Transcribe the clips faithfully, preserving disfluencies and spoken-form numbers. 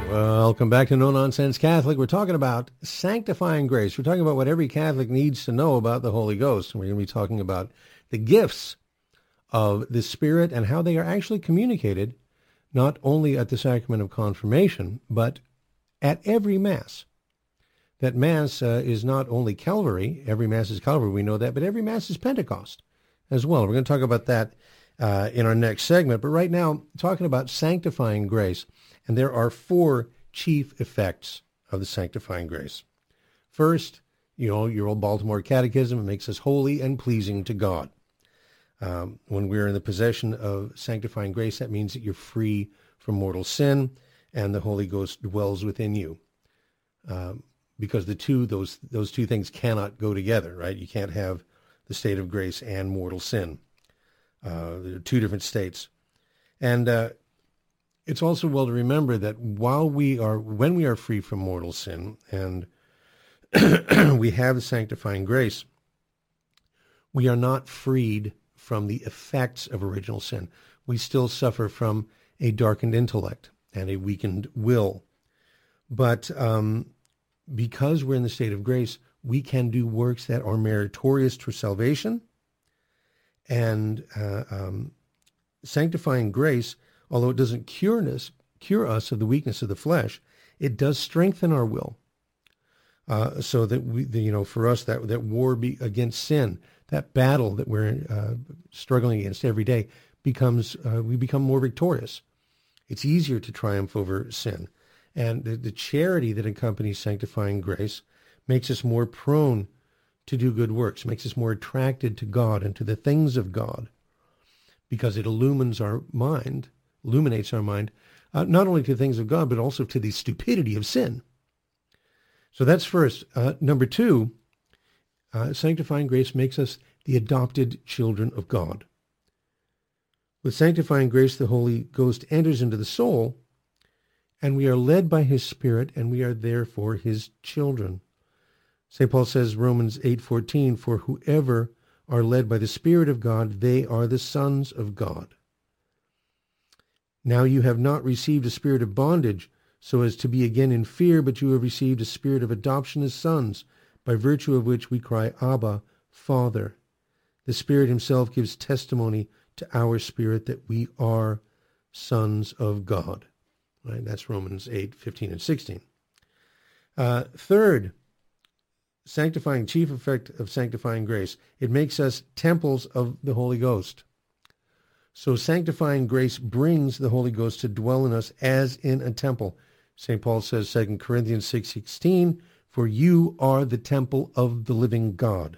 Welcome back to No Nonsense Catholic. We're talking about sanctifying grace. We're talking about what every Catholic needs to know about the Holy Ghost. We're going to be talking about the gifts of the Spirit and how they are actually communicated, not only at the sacrament of confirmation, but at every Mass. That Mass uh, is not only Calvary. Every Mass is Calvary, we know that, but every Mass is Pentecost as well. We're going to talk about that uh, in our next segment. But right now, talking about sanctifying grace. And there are four chief effects of the sanctifying grace. First, you know, your old Baltimore Catechism, it makes us holy and pleasing to God. Um, when we're in the possession of sanctifying grace, that means that you're free from mortal sin and the Holy Ghost dwells within you. Um, because the two, those, those two things cannot go together, right? You can't have the state of grace and mortal sin. Uh, they're two different states. And, uh, It's also well to remember that while we are, when we are free from mortal sin and we have the sanctifying grace, we are not freed from the effects of original sin. We still suffer from a darkened intellect and a weakened will. But um, because we're in the state of grace, we can do works that are meritorious for salvation. And uh, um, sanctifying grace, although it doesn't cure us, cure us of the weakness of the flesh, it does strengthen our will. Uh, so that we, the, you know, for us, that that war be against sin, that battle that we're uh, struggling against every day, becomes uh, we become more victorious. It's easier to triumph over sin, and the, the charity that accompanies sanctifying grace makes us more prone to do good works, makes us more attracted to God and to the things of God, because it illumines our mind. illuminates our mind, uh, not only to things of God, but also to the stupidity of sin. So that's first. Uh, number two, uh, sanctifying grace makes us the adopted children of God. With sanctifying grace, the Holy Ghost enters into the soul, and we are led by his Spirit, and we are therefore his children. Saint Paul says, Romans eight fourteen, for whoever are led by the Spirit of God, they are the sons of God. Now you have not received a spirit of bondage, so as to be again in fear, but you have received a spirit of adoption as sons, by virtue of which we cry, Abba, Father. The Spirit himself gives testimony to our spirit that we are sons of God. Right? That's Romans eight fifteen and sixteen. Uh, third, sanctifying, chief effect of sanctifying grace, it makes us temples of the Holy Ghost. So sanctifying grace brings the Holy Ghost to dwell in us as in a temple. Saint Paul says, Second Corinthians six sixteen, for you are the temple of the living God.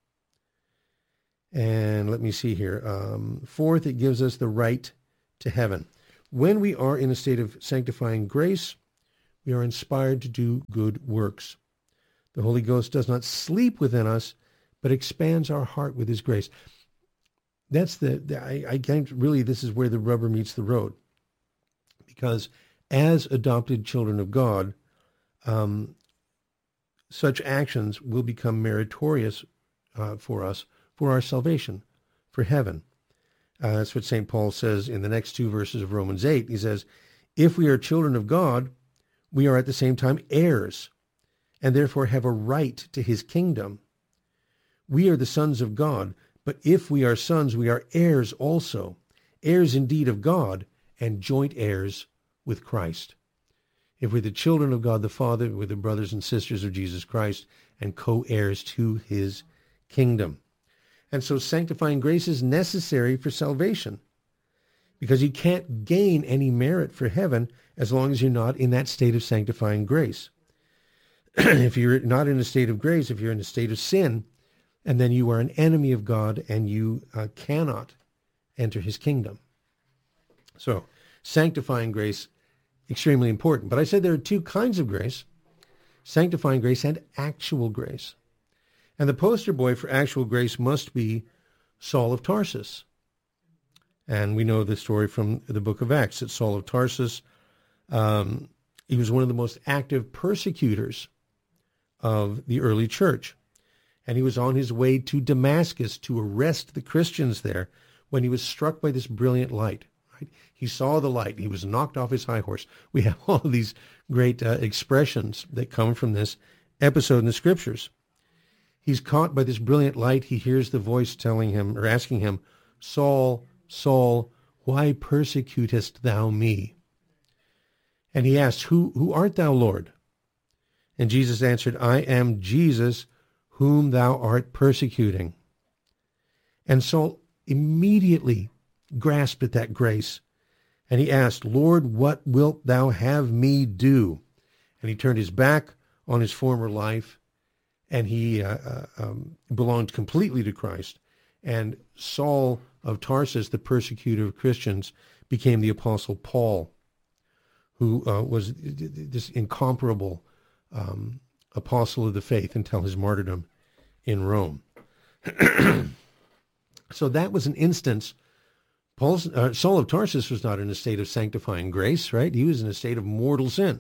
And let me see here. Um, fourth, it gives us the right to heaven. When we are in a state of sanctifying grace, we are inspired to do good works. The Holy Ghost does not sleep within us, but expands our heart with his grace. That's the, the I, I can't really, this is where the rubber meets the road. Because as adopted children of God, um, such actions will become meritorious uh, for us, for our salvation, for heaven. Uh, that's what Saint Paul says in the next two verses of Romans eight. He says, if we are children of God, we are at the same time heirs, and therefore have a right to his kingdom. We are the sons of God, but if we are sons, we are heirs also, heirs indeed of God, and joint heirs with Christ. If we're the children of God the Father, we're the brothers and sisters of Jesus Christ, and co-heirs to his kingdom. And so sanctifying grace is necessary for salvation, because you can't gain any merit for heaven as long as you're not in that state of sanctifying grace. If you're not in a state of grace, if you're in a state of sin, and then you are an enemy of God and you uh, cannot enter his kingdom. So sanctifying grace, extremely important. But I said there are two kinds of grace, sanctifying grace and actual grace. And the poster boy for actual grace must be Saul of Tarsus. And we know the story from the book of Acts that Saul of Tarsus, um, he was one of the most active persecutors of the early church. And he was on his way to Damascus to arrest the Christians there when he was struck by this brilliant light. Right? He saw the light. He was knocked off his high horse. We have all of these great uh, expressions that come from this episode in the scriptures. He's caught by this brilliant light. He hears the voice telling him or asking him, Saul, Saul, why persecutest thou me? And he asks, who, who art thou, Lord? And Jesus answered, I am Jesus, whom thou art persecuting. And Saul immediately grasped at that grace. And he asked, Lord, what wilt thou have me do? And he turned his back on his former life, and he uh, uh, um, belonged completely to Christ. And Saul of Tarsus, the persecutor of Christians, became the Apostle Paul, who uh, was this incomparable um, apostle of the faith until his martyrdom in Rome. So that was an instance. Paul's, uh, Saul of Tarsus was not in a state of sanctifying grace, right? He was in a state of mortal sin.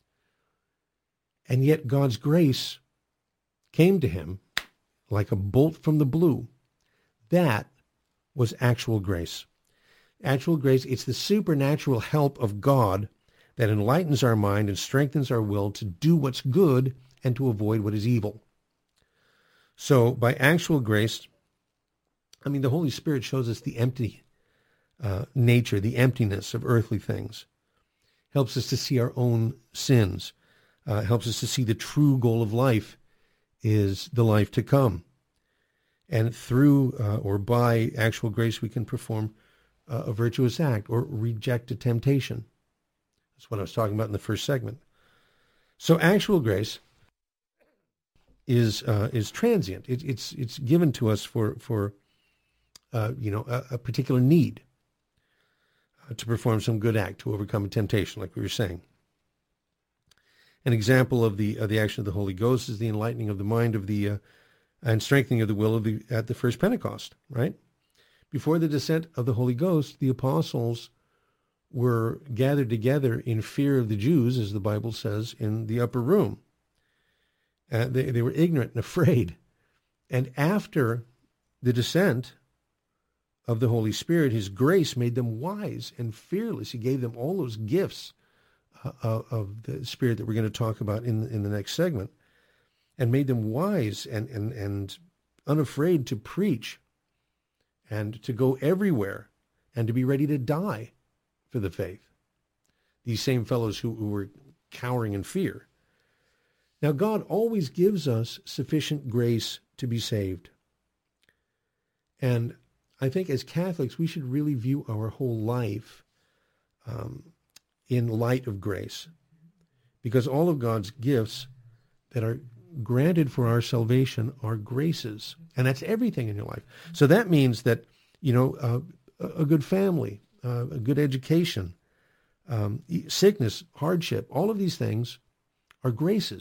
And yet God's grace came to him like a bolt from the blue. That was actual grace. Actual grace, it's the supernatural help of God that enlightens our mind and strengthens our will to do what's good and to avoid what is evil. So by actual grace, I mean, the Holy Spirit shows us the empty uh, nature, the emptiness of earthly things, helps us to see our own sins, uh, helps us to see the true goal of life is the life to come. And through uh, or by actual grace, we can perform uh, a virtuous act or reject a temptation. That's what I was talking about in the first segment. So actual grace is uh, is transient. It, it's it's given to us for for uh, you know a, a particular need uh, to perform some good act to overcome a temptation, like we were saying. An example of the of the action of the Holy Ghost is the enlightening of the mind of the uh, and strengthening of the will of the at the first Pentecost. Right before the descent of the Holy Ghost, the apostles were gathered together in fear of the Jews, as the Bible says, in the upper room. Uh, they, they were ignorant and afraid. And after the descent of the Holy Spirit, his grace made them wise and fearless. He gave them all those gifts uh, of the Spirit that we're going to talk about in, in the next segment, and made them wise and, and, and unafraid to preach and to go everywhere and to be ready to die for the faith. These same fellows who, who were cowering in fear. Now, God always gives us sufficient grace to be saved. And I think as Catholics, we should really view our whole life um, in light of grace, because all of God's gifts that are granted for our salvation are graces, and that's everything in your life. So that means that, you know, uh, a good family, uh, a good education, um, sickness, hardship, all of these things are graces.